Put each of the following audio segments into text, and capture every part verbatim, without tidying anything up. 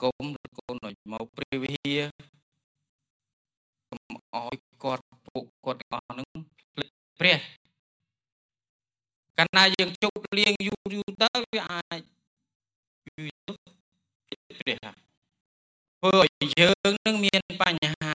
គមឬកូនឲ្យមកព្រះវិហារកុំឲ្យគាត់ពួកគាត់ទាំងអស់ហ្នឹងភ្លេចព្រះកាលណាយើងជប់លៀងយូរយូរទៅវាអាចយូរទៅភ្លេចព្រះធ្វើឲ្យយើងនឹងមានបញ្ហា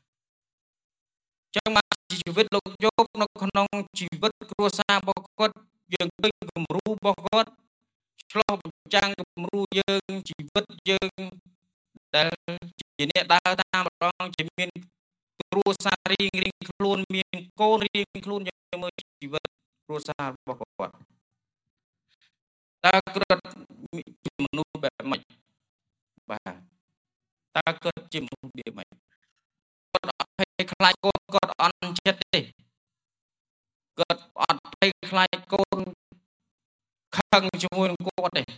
ចឹងមកជីវិតលោកយោបនៅក្នុងជីវិតគ្រួសាររបស់គាត់យើងឃើញគំរូរបស់គាត់ឆ្លោះបញ្ចាំងគំរូយើងជីវិតយើងដែលជាអ្នកដើរតាមម្ដងជាមានគ្រួសាររៀងរៀងខ្លួនមានកូនរៀងខ្លួនយើងមើលជីវិតគ្រួសាររបស់គាត់តើគាត់ជាមនុស្សបែបម៉េចបាទតើគាត់ជាមនុស្សបែបម៉េចគាត់អត់ភ័យខ្លាចកូនគាត់អន់ចិត្តទេគាត់អត់ភ័យខ្លាចកូនខឹងជាមួយនឹងគាត់ទេ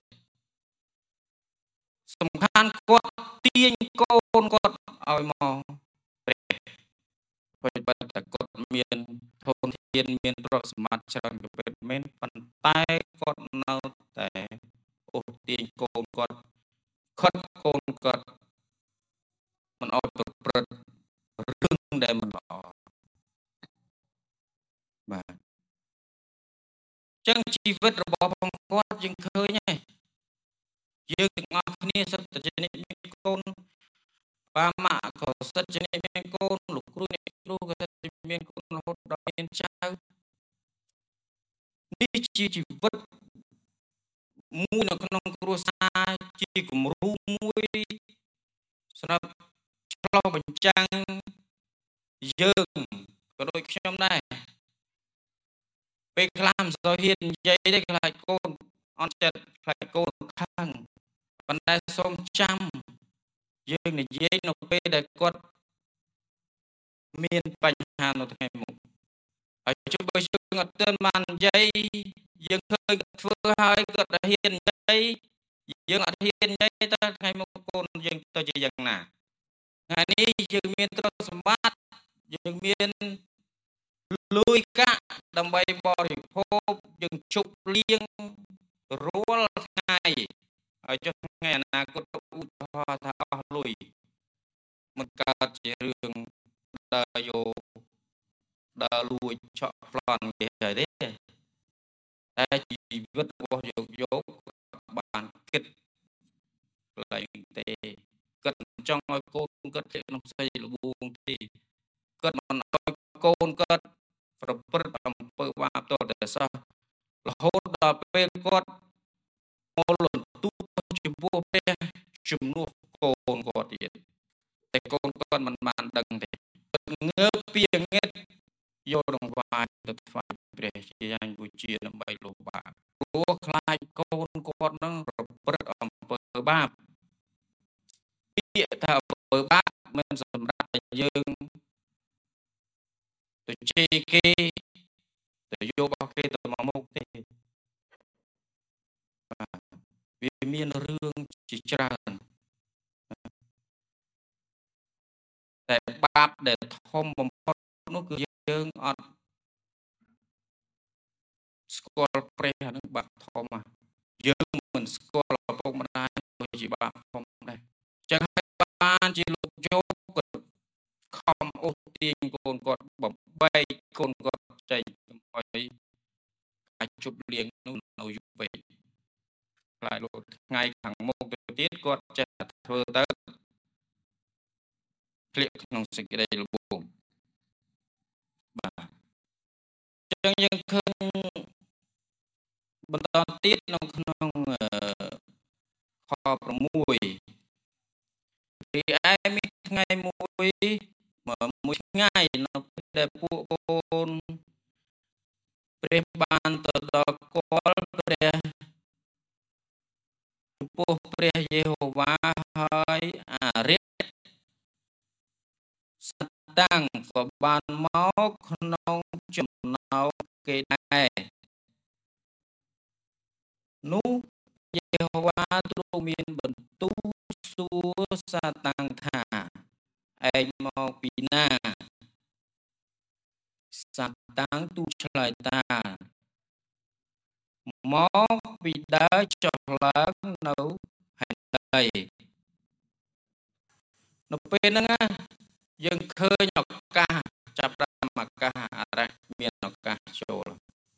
សំខាន់គាត់ទាញកូនគាត់ឲ្យមកព្រះបើតែគាត់មានធនធានមានទ្រព្យសម្បត្តិច្រើនក៏ពិតមែនប៉ុន្តែគាត់នៅតែអូសទាញកូនគាត់ខិតកូនគាត់មិនឲ្យប្រព្រឹត្តរឿងដែលមិនល្អបាទចឹងជីវិតរបស់ផងគាត់យើងឃើញហើយយើងទាំងអស់គ្នាសិតតែជាអ្នកមានកូនបាម៉ាក់ក៏សិតជាអ្នកមានកូនលោកគ្រូអ្នកគ្រូក៏សិតជាមានកូនរហូតដល់មានចៅនេះជាជីវិតមួយនៅក្នុងគ្រួសារជាគំរូមួយសម្រាប់ឆ្លោះបញ្ចាំងយើងក៏ដូចខ្ញុំដែរពេលខ្លះមិនសូវហ៊ាននិយាយទេខ្លាចកូនអត់ចិត្តខ្លាចកូនខឹងប៉ុន្តែសូមចាំយើងនិយាយនៅពេលដែលគាត់មានបញ្ហានៅថ្ងៃមុខហើយជិះបើយើងអត់ទាន់បាននិយាយយើងឃើញគាត់ធ្វើហើយគាត់ហ៊ាននិយាយយើងអត់ហ៊ាននិយាយតើថ្ងៃមុខកូនយើងទៅជាយ៉ាងណាថ្ងៃនេះយើងមានទ្រព្យសម្បត្តិយើងមានលុយកាក់ដើម្បីបរិភោគយើងជប់លៀងរាល់ថ្ងៃហើយចុះថ្ងៃអនាគតឧទាហរណ៍ថាអស់លុយមិនកើតជារឿងដើរយកដើរលួចឆក់ប្លន់គេហើយទេតែជីវិតរបស់យកយកបានគិតកន្លែងទេគាត់ចង់ឲ្យកូនគាត់ជាក្នុងស្អីលបួងទេគាត់មិនឲ្យកូនគាត់ប្រព្រឹត្តអំពើបាបតតែសោះរហូតដល់ពេលគាត់មូលទូចំពោះព្រះជំនួសកូនគាត់ទៀតតែកូនគាត់មិនបានដឹងទេងើបពីងឹតយកដង្វាយទៅថ្វាយព្រះជាយ៉ាងវិជាដើម្បីលុបបាបព្រោះខ្លាចកូនគាត់នឹងប្រព្រឹត្តអំពើបាបពាក្យថាអំពើបាបមិនសម្រាប់តែយើងទៅជេរគេទៅយករបស់គេទៅមកមុខទេបាទវាមានរឿងជាច្រើនតែបាបដែលធំបំផុតនោះគឺយើងអត់ស្គាល់ព្រះអានឹងបាបធំណាយើងមិនស្គាល់ឪពុកម្ដាយដូចជាបាបធំដែរចឹងហើយបានជាលោកយោបគាត់ខំអូសទាញកូនគាត់បំបែកកូនគាត់ចេញកុំឲ្យអាចជប់លៀងនោះនៅយូរពេកខ្លាចលោកថ្ងៃខាងមុខទៅទៀតគាត់ចេះតែធ្វើទៅធ្លាក់ក្នុងសេចក្តីល្បួងបាទចឹងយើងឃើញបន្តទៀតនៅក្នុងខ6រីឯមានថ្ងៃមួយមួយថ្ងៃនៅពេលដែលពួកកូនព្រះបានទៅដល់គាល់ព្រះចំពោះព្រះយេហូវ៉ាហើយអារិយសតាំងក៏បានមកក្នុងចំណោមគេដែរនោះយេហូវ៉ាទ្រង់មានបន្ទូលសួរសាតាំងថាឯងមកពីណាសាតាំងទូលឆ្លើយថាមកពីដើរចុះឡើងនៅហេតុនៅពេលហ្នឹងយើងឃើញឱកាសចាប់ផ្ដើមឱកាសអរះមានឱកាសចូល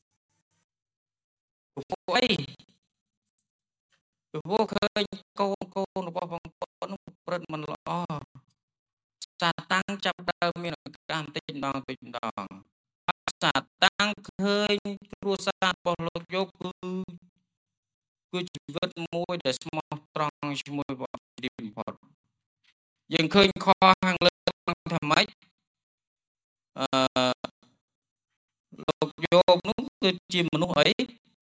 ពួកអីពួកឃើញកូនកូនរបស់បងប្អូននោះប្រព្រឹត្តមិនល្អសាតាំងចាប់ផ្ដើមមានឱកាសបន្តិចម្ដងបន្តិចម្ដងសាតាំងឃើញគ្រួសាររបស់លោកយោគគឺគឺជីវិតមួយដែលស្មោះត្រង់ជាមួយព្រះទីបំផុតយើងឃើញខខាងលើថាម៉េចអឺលោកយោបនោះគឺជាមនុស្សអី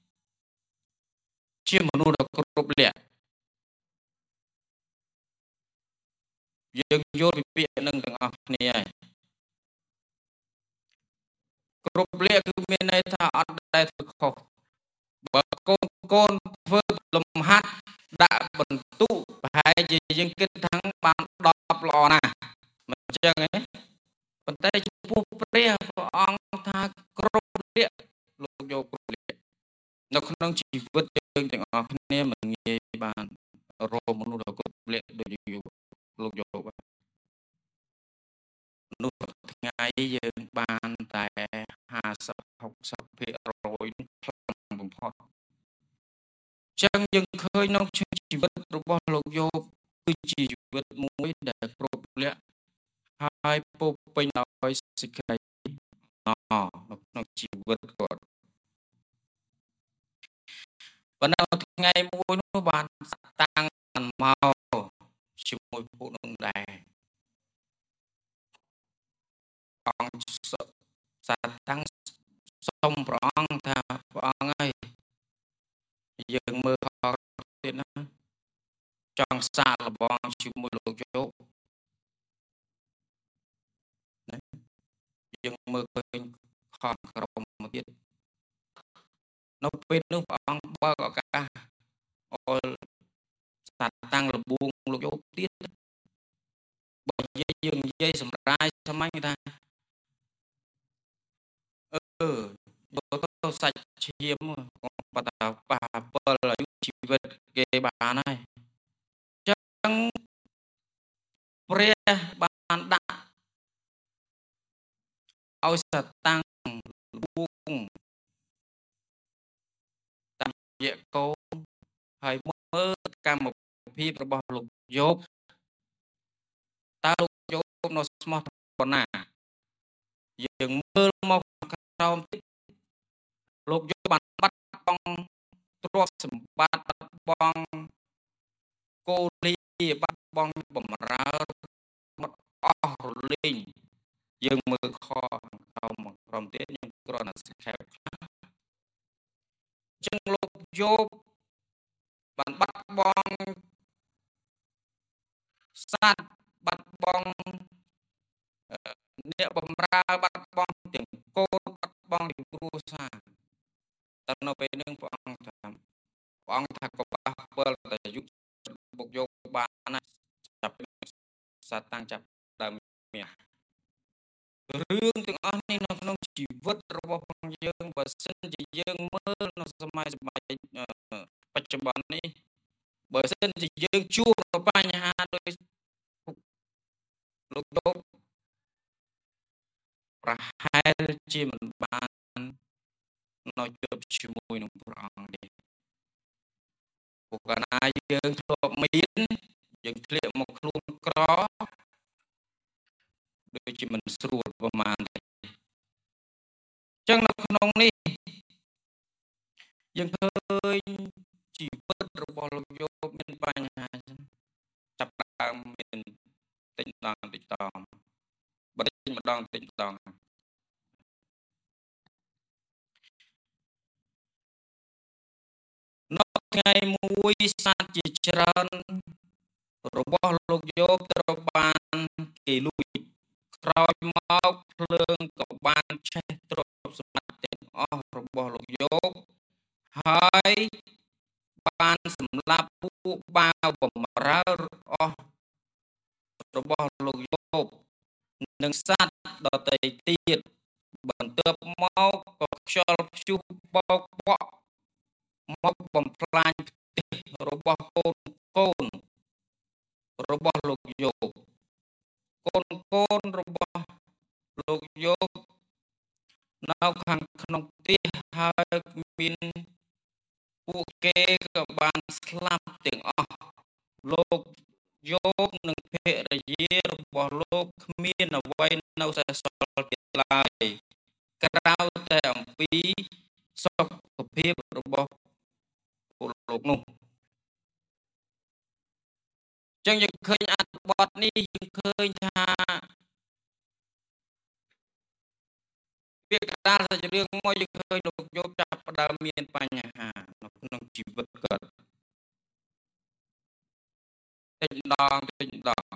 ជាមនុស្សដ៏គ្រប់លក្ខយើងយល់ពីពាក្យនឹងទាំងអស់គ្នាហើយគ្រប់លក្ខគឺមានន័យថាអត់ដែលធ្វើខុសបើកូនកូនធ្វើលំហាត់ដាក់បន្ទុកប្រហែលជាយើងគិតថាបានដប់ល្អណាស់មិនអញ្ចឹងទេប៉ុន្តែចំពោះព្រះព្រះអង្គថាគ្រប់លក្ខលោកយកគ្រប់លក្ខនៅក្នុងជីវិតយើងទាំងអស់គ្នាមិនងាយបានរកមនុស្សដ៏គ្រប់លក្ខដូចយកលោកយកមនុស្សថ្ងៃយើងបានតែห้าสิบ หกสิบភាគរយខ្លាំងបំផុតចឹងយើងឃើញនៅជីវិតរបស់លោកយោបគឺជាជីវិតមួយដែលគ្រប់លក្ខហើយពោពេញដោយសេចក្តីអនៅក្នុងជីវិតគាត់ប៉ុន្តែថ្ងៃមួយនោះបានតាំងមកជាមួយពួកនឹងដែរអង្គសាតាំងសូមព្រះអង្គថាព្រះអង្គហើយយើងមើលខទៀតណាចង់សាកល្បងជាមួយលោកយោបណាយើងមើលឃើញខក្រុមមកទៀតនៅពេលនោះព្រះអង្គបើកឱកាសអោលសាតាំងលបួងលោកយោបទៀតបើនិយាយយើងនិយាយសម្រាប់ស្មាញ់ថាអឺយកទៅសាច់ឈាមបតាប៉ះពិលអាយុជីវិតគេបានហើយចឹងព្រះបានដាក់ឲ្យសាតាំងលបួងតាមរយៈកូនហើយមើលកម្មភាពរបស់លោកយោបតើលោកយោបនៅស្មោះប៉ុណ្ណាយើងមើលមកក្រោមទៀតលោកយោបបានបាត់បង់ទ្រព្យសម្បត្តិបាត់បង់កូលីបាត់បង់បំរើបាត់អស់រលីងយើងមើលខក្រោមក្រោមទៀតយើងគ្រាន់តែសង្ខេបខ្លះចឹងលោកយោបបានបាត់បង់សត្វបាត់បង់អ្នកបំរើបាត់បង់ទាំងកូនបាត់បង់ទាំងគ្រួសារតែនៅពេលនឹងព្រះអង្គថាព្រះអង្គថាក៏ប៉ះពិលតែយុគបុកយកបានណាចាប់សាតាំងចាប់ដើមមានរឿងទាំងអស់នេះនៅក្នុងជីវិតរបស់យើងបើសិនជាយើងមើលនៅសម័យសម័យបច្ចុប្បន្ននេះបើសិនជាយើងជួបបញ្ហាដោយលោកយោបប្រហែលជាមិនបាននៅជួបជាមួយនឹងព្រះអង្គទេពួកកាលណាយើងធ្លាប់មានយើងធ្លាក់មកខ្លួនក្រដូចជាមិនស្រួលប្រមាណទេអញ្ចឹងនៅក្នុងនេះយើងឃើញជីវិតរបស់លោកយោបមានបញ្ហាចាប់ដើមមានតិចម្ដងតិចតងបន្តិចម្ដងតិចម្ដងនៅថ្ងៃមួយសត្វជាច្រើនរបស់លោកយោបត្រូវបានគេលួចក្រោយមកភ្លើងក៏បានឆេះទ្រព្យសម្បត្តិទាំងអស់របស់លោកយោបហើយបានសម្លាប់ពួកបាវបំរើអស់របស់លោកយោបនិងសត្វដទៃទៀតបន្ទាប់មកក៏ខ្យល់ព្យុះបោកបក់មកបំផ្លាញផ្ទះរបស់កូនកូនរបស់លោកយោបកូនកូនរបស់លោកយកនៅខាងក្នុងផ្ទះហើយមានពួកគេក៏បានស្លាប់ទាំងអស់លោកយោបនិងភរិយារបស់លោកគ្មានអ្វីនៅសេសសល់ទៀតឡើយក្រៅតែអំពីសុខភាពរបស់ពលលោកនោះចឹងយើងឃើញអត្ថបទនេះយើងឃើញថាពាក្យកណ្ដាលសាច់រឿងមកយើងឃើញលោកយោបចាប់ផ្ដើមមានបញ្ហានៅក្នុងជីវិតគាត់តិចម្ដងតិចម្ដង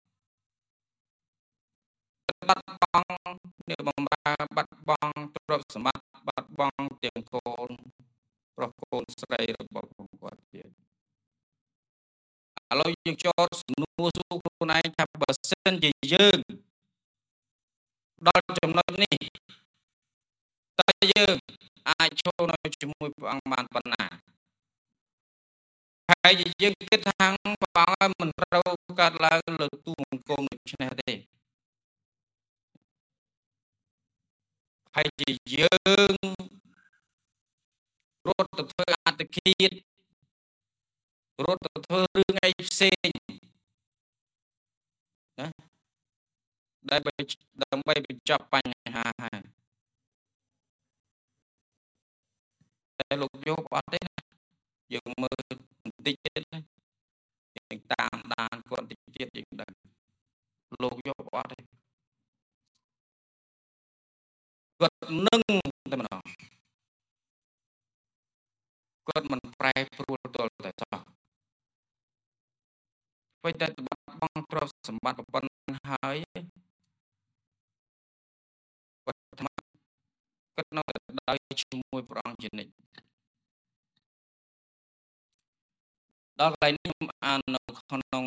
បាត់បង់អ្នកបម្រើបាត់បង់ទ្រព្យសម្បត្តិបាត់បង់ទាំងកូនប្រុសកូនស្រីរបស់គាត់ទៀតឥឡូវយើងចូលសំណួរសួរខ្លួនឯងថាបើសិនជាយើងដល់ចំណុចនេះតើយើងអាចចូលនៅជាមួយព្រះអង្គបានប៉ុណ្ណាហើយយើងគិតថាព្រះអង្គមិនត្រូវកាត់ឡើងលើទូបង្គំដូច្នេះទេហើយជាយើងរត់ទៅធ្វើអត្តឃាតរត់ទៅធ្វើរឿងអីផ្សេងណាដើម្បីដើម្បីបញ្ចប់បញ្ហាហើយតែលោកយោបអត់ទេណាយើងមើលបន្តិចទៀតណាយើងតាមដានគាត់បន្តិចទៀតយើងដឹងលោកយោបអត់ទេគាត់នឹងតែម្ដងគាត់មិនប្រែប្រួលទល់តែសោះពេលតែបាត់បង់ទ្រព្យសម្បត្តិប៉ុណ្ណឹងហើយគាត់ថ្មគាត់នៅតែដើរជាមួយព្រះអង្គជានិច្ចដល់កន្លែងនេះខ្ញុំអាននៅក្នុង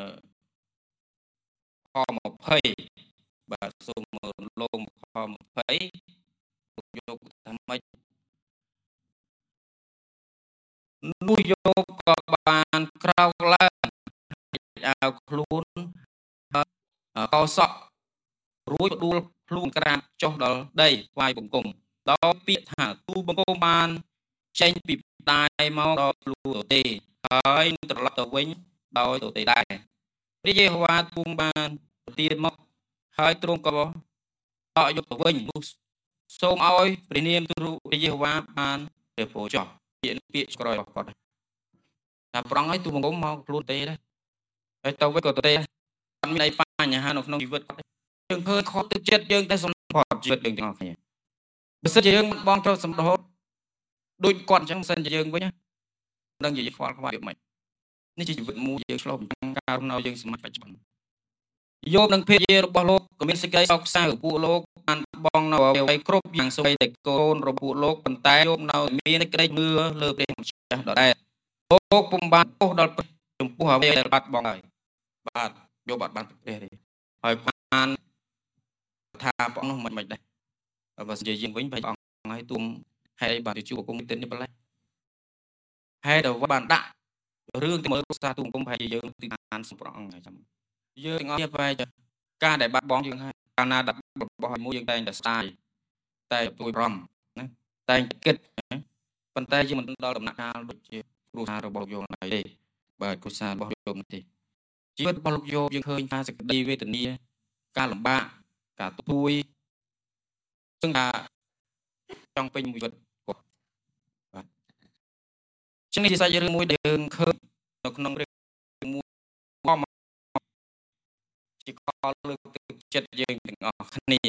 ខยี่สิบបាទសូមមើលលោកខยี่สิบយកថាម៉េចនោះយកក៏បានក្រោកឡើងអាវខ្លួនកោសក់រួចដួលខ្លួនក្រាបចុះដល់ដីថ្វាយបង្គំដោយពាក្យថាទូបង្គំបានចេញពីដាយមកដល់ខ្លួនទៅទេហើយត្រឡប់ទៅវិញដោយទៅទេដែរព្រះយេហូវ៉ាទូលបានប្រទានមកហើយទ្រង់ក៏ដកយកទៅវិញនោះសូមឲ្យព្រះនាមទូព្រះយេហូវ៉ាបានព្រះពរចុះពាក្យពាក្យក្រោយរបស់គាត់ថាប្រងឲ្យទូបង្គំមកខ្លួនទេដែរហើយទៅវិញក៏ទៅទេអត់មានអីបញ្ហានៅក្នុងជីវិតគាត់យើងឃើញខកទឹកចិត្តយើងតែសម្បត្តិជីវិតយើងទាំងអស់គ្នាបើសិនជាយើងបងចូលសម្ដរដូចគាត់អញ្ចឹងសិនជាយើងវិញនឹងនិយាយខ្វល់ខ្វាយមិននេះជាជីវិតមួយយើងឆ្លងការរស់នៅយើងសម័យបច្ចុប្បន្នយោបនិងភរិយារបស់លោកក៏មានសេចក្តីសោកសៅពួកលោកបានបងនៅអ្វីគ្រប់យ៉ាងសូម្បីតែកូនរបស់ពួកលោកប៉ុន្តែយោបនៅមានសេចក្តីមើលលើព្រះម្ចាស់ដដែលលោកពុំបានទោសដល់ចំពោះអ្វីដែលបាត់បង់ហើយបាទយោបអត់បានព្រះទេហើយបានថាព្រះអង្គនោះមិនមិនដែរបើនិយាយយើងវិញព្រះអង្គឲ្យទុំហេតុអីបានជួបគុំទិននេះបលែហេតុអ្វីបានដាក់រឿងទៅមើលសាទូបង្គំប្រហែលជាយើងទីអានសម្ប្រងចាំយើងទាំងអស់គ្នាប្រហែលជាការដែលបាត់បង់យើងហើយកាលណាដាក់របស់មួយយើងតែងតែស្ដាយតែទួយប្រំណាតែងគិតប៉ុន្តែយើងមិនដល់ដំណាក់កាលដូចជាគ្រួសាររបស់លោកយោណទេបាទគ្រួសាររបស់លោកទេជីវិតរបស់លោកយោយើងឃើញថាសេចក្តីវេទនាការលំបាកការទួយซึ่งថាចង់ពេញមួយជីវិតគាត់បាទចឹងនេះជាសាច់រឿងមួយដែលយើងឃើញនៅក្នុងរឿងមួយមកជាកលលើកទឹកចិត្តយើងទាំងអស់គ្នា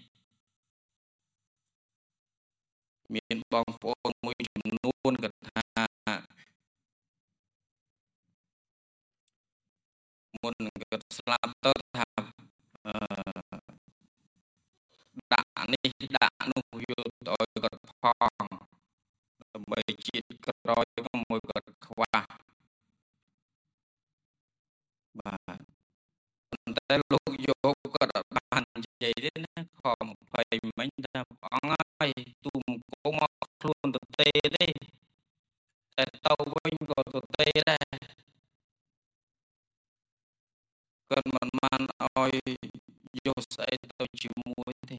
មានបងប្អូនមួយចំនួនគាត់ថាមុននឹងគាត់ស្លាប់ទៅថាអឺដាក់នេះដាក់នោះយកទៅឲ្យគាត់ផងដើម្បីជាតិក្រោយមួយគាត់ខ្វះបាទប៉ុន្តែលោកយកគាត់អត់បាននិយាយទេណាខยี่สิบមិញថាព្រះអង្គហើយទូមង្គមមកខ្លួនទៅទេទេតែទៅវិញក៏ទៅទេដែរគាត់មិនបានឲ្យយកស្អីទៅជាមួយទេ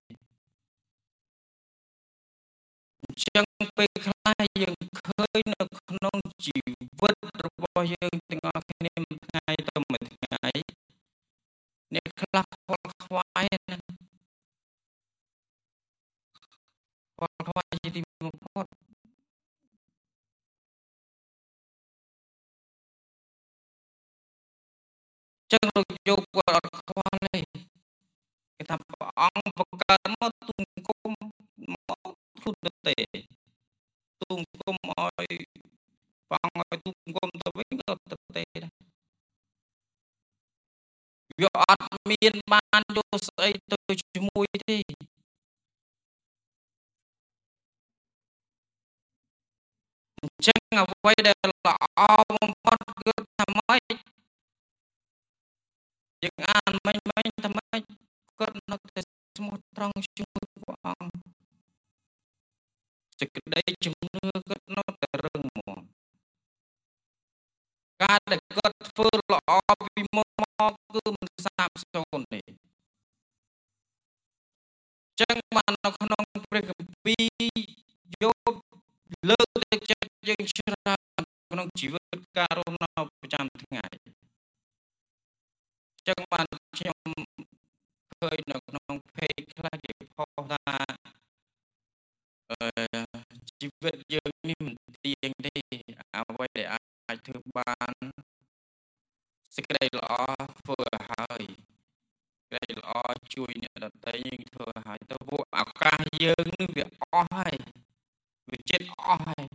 អញ្ចឹងពេលខ្លះយើងឃើញនៅក្នុងជីវិតរបស់យើងទាំងអស់គ្នាមួយថ្ងៃទៅមួយថ្ងៃអ្នកខ្លះខ្វល់ខ្វាយណាខ្វល់ខ្វាយជាទីបំផុតចឹងលោកយោបគាត់អត់ខ្វល់ទេគេថាព្រះអង្គបង្កើតមកទូងគុំមកខ្លួនទេទូងគុំឲ្យព្រះអង្គឲ្យទូងគុំទៅវិញក៏ទៅទេដែរវាអត់មានបានយកស្អីទៅជាមួយទេអញ្ចឹងអ្វីដែលល្អបំផុតគឺថាម៉េចយើងអានមិញមិញថាម៉េចគាត់នៅតែស្មោះត្រង់ជាមួយព្រះអង្គសេចក្តីជំនឿគាត់នៅតែរឹងមាំការដែលគាត់ធ្វើល្អពីមុនមកគឺមិនសាបសូន្យទេអញ្ចឹងបាននៅក្នុងព្រះគម្ពីរយកលើកទឹកចិត្តយើងច្រើនក្នុងជីវិតការរស់នៅប្រចាំថ្ងៃអញ្ចឹងបានខ្ញុំឃើញនៅក្នុងเพจខ្លះគេផុសថាអឺជីវិតយើងនេះមិនទៀងទេអ្វីដែលអាចធ្វើបានសេចក្តីល្អធ្វើឲ្យហើយសេចក្តីល្អជួយអ្នកដទៃយើងធ្វើឲ្យហើយទៅពួកឱកាសយើងនឹងវាអស់ហើយវាចិត្តអស់ហើយ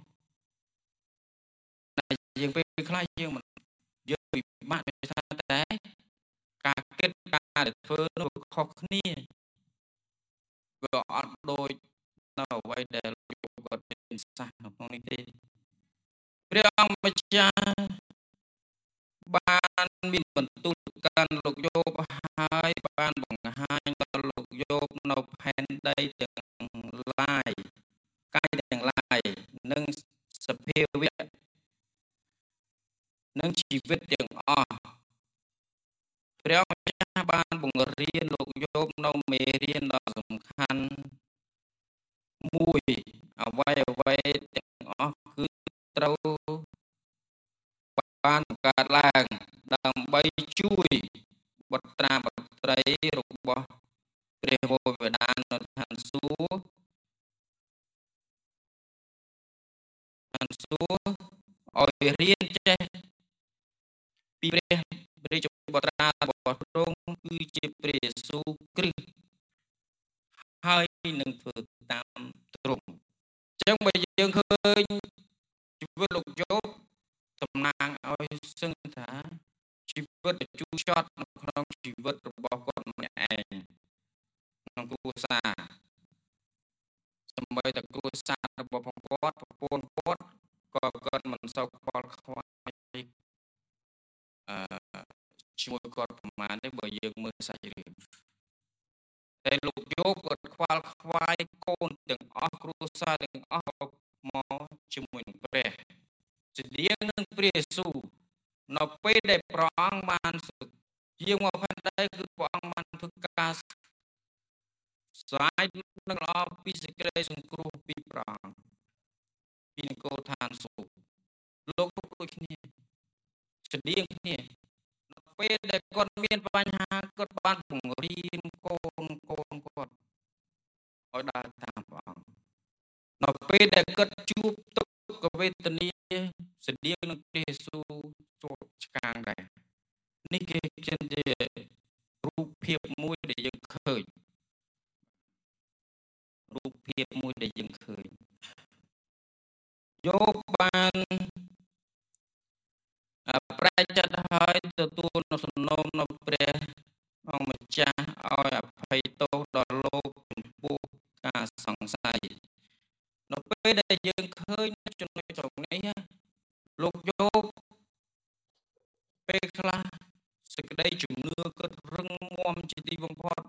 តែយើងពេលខ្លះយើងមិនយើងពិបាកដោយសារតែការគិតការធ្វើនោះខុសគ្នាវាអត់ដូចនៅអ្វីដែលលោកគាត់មានសាសនៅក្នុងនេះទេព្រះអង្គម្ចាស់បានមានបន្ទូលកាន់លោកយោបហើយបានបង្ហាញដល់លោកយោបនៅផែនដីទាំងឡាយកាយទាំងឡាយនិងសភាវៈនិងជីវិតទាំងអស់ព្រះម្ចាស់បានបង្រៀនលោកយោបនៅមេរៀនដ៏សំខាន់មួយអ្វីអ្វីទាំងអស់គឺត្រូវបានបង្កើតឡើងដើម្បីជួយបុត្រាបុត្រីរបស់ព្រះវរបិតានៅឋានសួគ៌ឋានសួគ៌ឲ្យរៀនចេះពីព្រះរាជបុត្រារបស់ទ្រង់គឺជាព្រះយេស៊ូវគ្រីស្ទហើយនឹងធ្វើតាមទ្រង់អញ្ចឹងបើយើងឃើញជីវិតលោកយោបតំណាងឲ្យសឹងថាជីវិតជូរចត់នៅក្នុងជីវិតរបស់គាត់ម្នាក់ឯងក្នុងគ្រួសារសម្បីតែគ្រួសាររបស់គាត់ប្រពន្ធគាត់ក៏គាត់មិនសូវខ្វល់ខ្វាយអឺជាមួយគាត់ប្រហែលទេបើយើងមើលសាច់រឿងតែលោកយោបគាត់ខ្វល់ខ្វាយកូនទាំងអស់គ្រួសារទាំងអស់មកជាមួយនឹងព្រះស្តៀងនឹងព្រះយេស៊ូវនៅពេលដែលព្រះអង្គបានយាងមកផែនដីគឺព្រះអង្គបានធ្វើការស្រាយនឹងល្អពីសេចក្តីសង្គ្រោះពីព្រះអង្គពីនគរឋានសួគ៌លោកគ្រប់ដូចគ្នាស្តៀងគ្នានៅពេលដែលគាត់មានបញ្ហាគាត់បានបង្រៀនកូនកូនគាត់ឲ្យដើរតាមព្រះអង្គនៅពេលដែលគាត់ជួបទុក្ខវេទនាស្តៀងនឹងព្រះយេស៊ូវជាប់ឆ្កាងដែរនេះគេជារូបភាពមួយដែលយើងឃើញរូបភាពមួយដែលយើងឃើញយោបបានប្រែចិត្តឲ្យទទួលនៅសំណូមនៅព្រះអង្គម្ចាស់ឲ្យអភ័យទោសដល់លោកចំពោះការសង្ស័យនៅពេលដែលយើងឃើញចំណុចត្រង់នេះលោកយោបពេលខ្លះសេចក្តីជំនឿគាត់រឹងមាំជាទីបំផុត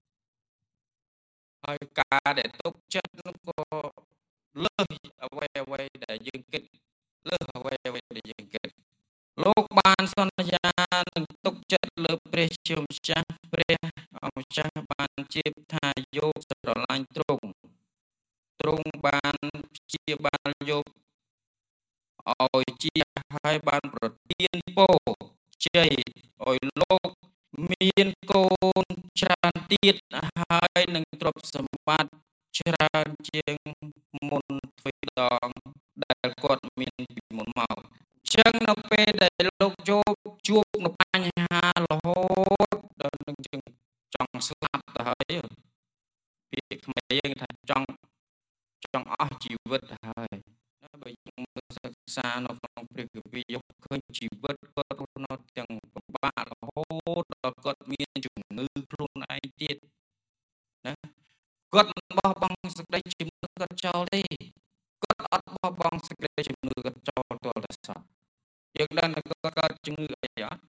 ហើយការដែលទុកចិត្តនោះក៏លើសអ្វីអ្វីដែលយើងគិតលើសអ្វីអ្វីដែលយើងគិតលោកបានសន្យានឹងទុកចិត្តលើព្ព្រះជាម្ចាស់ព្រះអង្គម្ចាស់បានជៀបថាយកស្រឡាញ់ទ្រង់ទ្រង់បានព្យាបាលយកឲ្យជាហើយបានប្រទានពរជ័យឲ្យលោកមានកូនច្រើនទៀតហើយនឹងទ្រព្យសម្បត្តិច្រើនជាងមុនទ្វេដងដែលគាត់មានពីមុនមកអញ្ចឹងនៅពេលដែលលោកយោបជួបនៅបញ្ហារហូតដល់នឹងជឹងចង់ស្លាប់ទៅហើយពាក្យខ្មែរយើងថាចង់ចង់អស់ជីវិតទៅហើយបើយើងមើលសិក្សានៅក្នុងព្រះគម្ពីរយោបឃើញជីវិតគាត់រស់នៅទាំងពិបាករហូតដល់គាត់មានជំងឺខ្លួនឯងទៀតណាគាត់មិនបោះបង់សេចក្តីជំនឿគាត់ចោលទេគាត់អត់បោះបង់សេចក្តីជំនឿគាត់ចោលទាល់តែសោះយើងដឹងថាគាត់កើតជំងឺអីអត់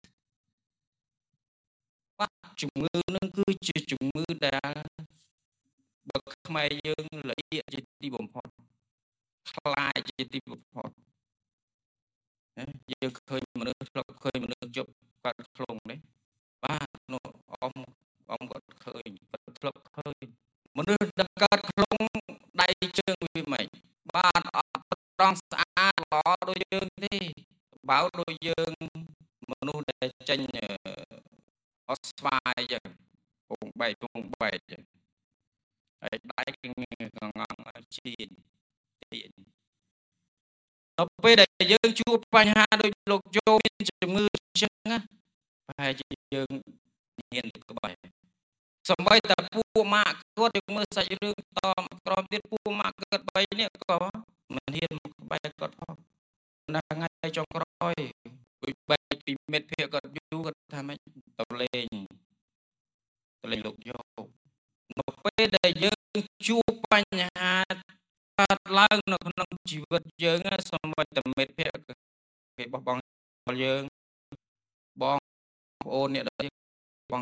បាទជំងឺនឹងគឺជាជំងឺដែលបើខ្មែរយើងละเอียดជាទីបំផុតខ្លាចជាទីបំផុតណាយើងឃើញមនុស្សធ្លាប់ឃើញមនុស្សជប់កើតខ្លងនេះបាទនោះអមអមគាត់ឃើញគាត់ធ្លាប់ឃើញមនុស្សដែលកើតខ្លងដៃជើងវាមិនបាទអត់ត្រង់ស្អាតល្អដូចយើងទេបើដូចយើងមនុស្សដែលចេញអត់ស្វាយចឹងពងបែកពងបែកចឹងហើយដៃកងងជៀនទៀនដល់ពេលដែលយើងជួបបញ្ហាដូចលោកយោមានជំងឺអញ្ចឹងណាប្រហែលជាយើងមានក្បែរសម្បីតែពួកម៉ាក់គាត់យើងមើលសាច់រឿងតក្រមទៀតពួកម៉ាក់គាត់បីនេះក៏មិនហ៊ានមកក្បែរគាត់ផងណាថ្ងៃចុងក្រោយដូចបែកពីមិត្តភក្តិគាត់យូរគាត់ថាម៉េចទៅលេងទៅលេងលោកយោនៅពេលដែលយើងជួបបញ្ហាកើតឡើងនៅក្នុងជីវិតយើងសម្បីតែមិត្តភក្តិគេបោះបង់យើងបងប្អូនអ្នកដែលបង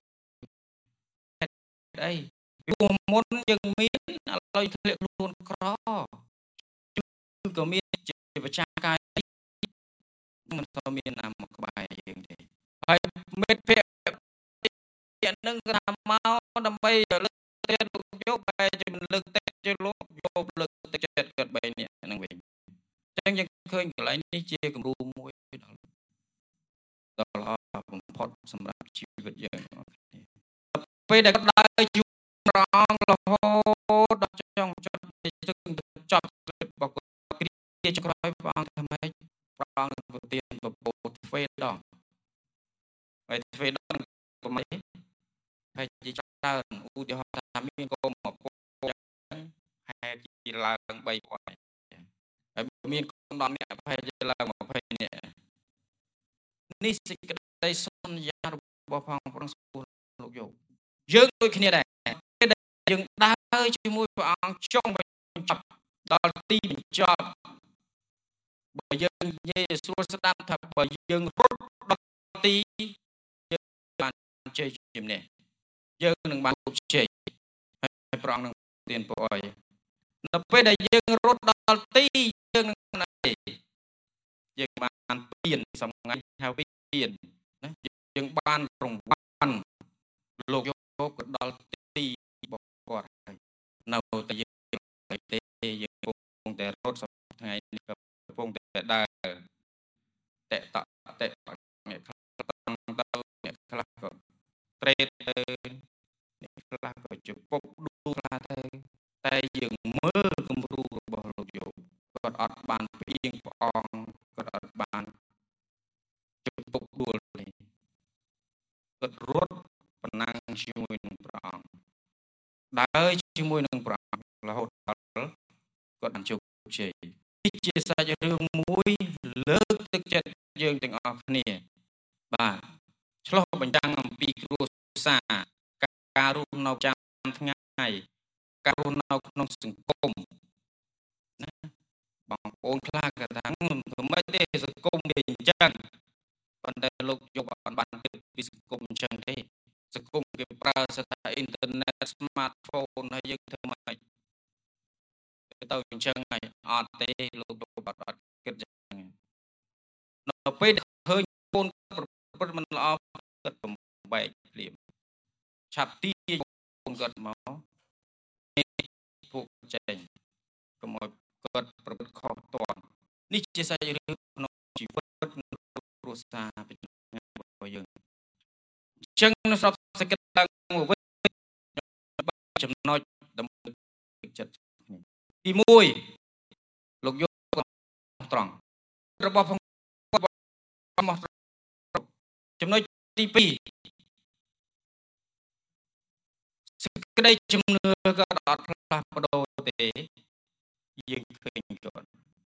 អីពីមុនយើងមានឥឡូវធ្លាក់ខ្លួនក្រក៏មានជាប្រចាំកាយមិនទៅមានណាមកក្បែរយើងទេហើយមិត្តភក្តិនឹងថាមកដើម្បីលើកទឹកលោកយកបែរជាមិនលើកទឹកជាលោកយកលើកទឹកចិត្តគាត់បីនេះហ្នឹងវិញអញ្ចឹងយើងឃើញកន្លែងនេះជាគំរូមួយដល់ដល់ល្អបំផុតសម្រាប់ជីវិតយើងពេលដែលគាត់ដើរជួបព្រះអង្គរហូតដល់ចង់ចប់ចប់របស់គាត់គ្រាចក្រោយព្រះអង្គថាម៉េចព្រះអង្គប្រទានពពកទ្វេដងហើយទ្វេដងប្រមាណហើយជាច្រើនឧទាហរណ៍ថាមានកូនមកពុកហើយជាឡើងបីពាន់ហើយមានកូនដល់អ្នកប្រហែលជាឡើងម្ភៃនាក់នេះសេចក្តីសន្យារបស់ផងប្រងស្ពូលោកយោយើងដូចគ្នាដែរពេលដែលយើងដើរជាមួយព្រះអង្គចុងបញ្ចប់ដល់ទីបញ្ចប់បើយើងនិយាយស្រួលស្ដាប់ថាបើយើងរត់ដល់ទីយើងបានជ័យជំនះយើងនឹងបានជោគជ័យហើយព្រះអង្គនឹងទានពរឲ្យនៅពេលដែលយើងរត់ដល់ទីយើងនឹងណាយើងបានពៀនសម្ងាត់ហៅពៀនណាយើងបានរង្វាន់លោកយកក៏ដល់ទីរបស់គាត់ហើយនៅតែយើងទេយើងកំពុងតែរត់សប្តាហ៍ថ្ងៃនេះក៏កំពុងតែដើរតេតតេអ្នកខ្លះទៅអ្នកខ្លះក៏ត្រេតទៅអ្នកខ្លះក៏ជពុកដួលខ្លះទៅតែយើងមើលគំរូរបស់លោកយោបគាត់អត់បានផ្អៀងផ្អងគាត់អត់បានជពុកដួលទេគាត់រត់ប៉ុណ្ណាជាមួយនឹងព្រះអង្គដើរជាមួយនឹងព្រះអង្គរហូតដល់គាត់បានជោគជ័យនេះជាសាច់រឿងមួយលើកទឹកចិត្តយើងទាំងអស់គ្នាបាទឆ្លុះបញ្ចាំងអំពីគ្រួសារការរស់នៅប្រចាំថ្ងៃការរស់នៅក្នុងសង្គមណាបងប្អូនខ្លះក៏ថាមិនមិនទេសង្គមវាអញ្ចឹងប៉ុន្តែលោកយកអត់បានទៅពីសង្គមអញ្ចឹងទេសង្គមគេប្រើសិទ្ធិអ៊ីនធឺណិត smartphone ហើយយើងធ្វើម៉េចទៅអញ្ចឹងហើយអត់ទេលោកអត់អត់គិតអញ្ចឹងនៅពេលឃើញកូនប្រព្រឹត្តមិនល្អគិតបំបែកភ្លាមឆាប់ទាញកូនគាត់មកពួកចេញកុំឲ្យគាត់ប្រព្រឹត្តខុសតន់នេះជាសាច់រឿងក្នុងជីវិតគ្រួសាររបស់យើងអញ្ចឹងនៅស្របសេចក្តីឡើងមកវិញចំណុចដើម្បីចិត្តទីមួយលោកយកត្រង់របស់ផងរបស់ចំណុចទីពីរសេចក្តីជំនឿក៏អត់ផ្លាស់ប្ដូរទេយើងឃើញគាត់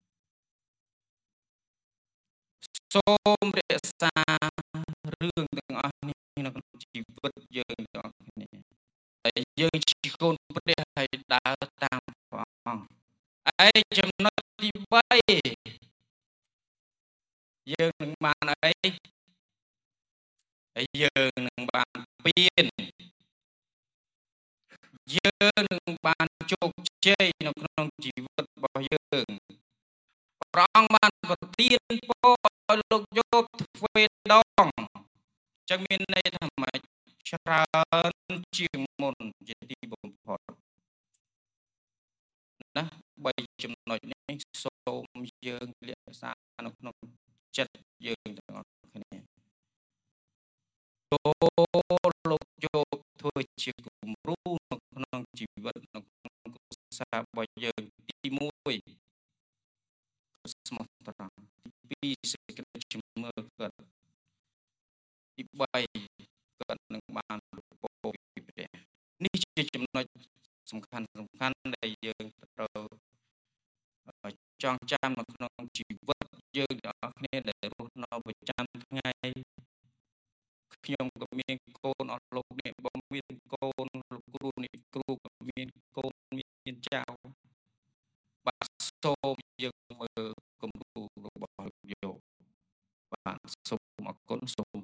សូមរក្សារឿងទាំងអស់នេះនៅក្នុងជីវិតយើងទាំងអស់គ្នាហើយយើងជាកូនព្រះហើយដើរតាមព្រះអង្គហើយចំណុចទីបីយើងនឹងបានអីហើយយើងនឹងបានពៀនយើងនឹងបានជោគជ័យនៅក្នុងជីវិតរបស់យើងព្រះអង្គបានប្រទានពរឲ្យលោកយោបធ្វើដងចឹងមានន័យថាម៉េចច្រើនជាងមុនជាទីបំផុតណាបីចំណុចនេះសូមយើងរក្សានៅក្នុងចិត្តយើងទាំងអស់គ្នាចូលលោកយោបធ្វើជាគំរូនៅក្នុងជីវិតនៅក្នុងគ្រួសាររបស់យើងទីមួយស្មោះត្រង់ទីពីរសេចក្តីជំនឿគាត់ទីបីគាត់នឹងបានពរពីព្រះនេះជាចំណុចសំខាន់សំខាន់ដែលយើងត្រូវចងចាំនៅក្នុងជីវិតយើងទាំងអស់គ្នាដែលរស់នៅប្រចាំថ្ងៃខ្ញុំក៏មានកូនអស់លោកនេះបងមានកូនលោកគ្រូនេះគ្រូក៏មានកូនមានចៅបាទសូមយើងមើលគំរូរបស់លោកយោបាទសូមអរគុណសូម